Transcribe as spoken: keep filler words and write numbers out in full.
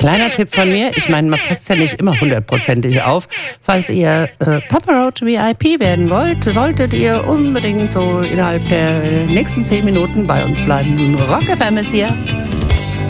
Kleiner Tipp von mir, ich meine, man passt ja nicht immer hundertprozentig auf. Falls ihr äh, Papa Roach V I P werden wollt, solltet ihr unbedingt so innerhalb der nächsten zehn Minuten bei uns bleiben. Rock F M ist hier.